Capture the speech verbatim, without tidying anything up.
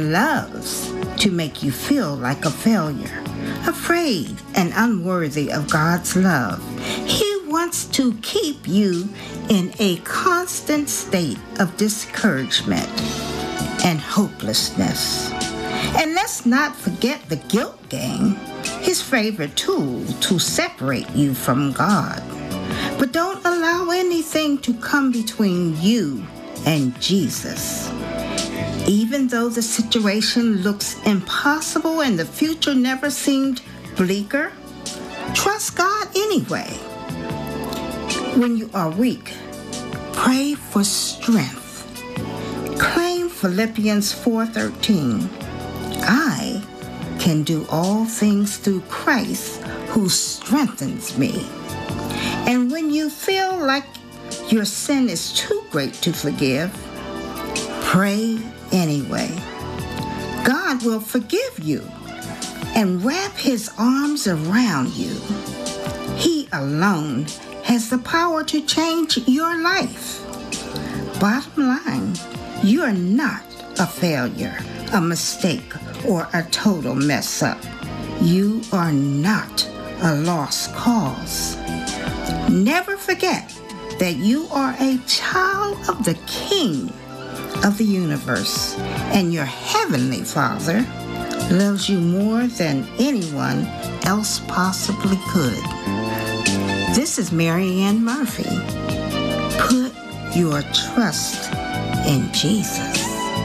loves to make you feel like a failure, afraid and unworthy of God's love. He wants to keep you in a constant state of discouragement and hopelessness. And let's not forget the guilt game, his favorite tool to separate you from God. But don't allow anything to come between you and Jesus. Even though the situation looks impossible and the future never seemed bleaker, trust God anyway. When you are weak, pray for strength. Claim Philippians four thirteen. I can do all things through Christ who strengthens me. And when you feel like your sin is too great to forgive, pray anyway. God will forgive you and wrap his arms around you. He alone has the power to change your life. Bottom line, you are not a failure, a mistake, or a total mess up. You are not a lost cause. Never forget that you are a child of the King of the universe, and your Heavenly Father loves you more than anyone else possibly could. This is Mary Ann Murphy. Put your trust in Jesus.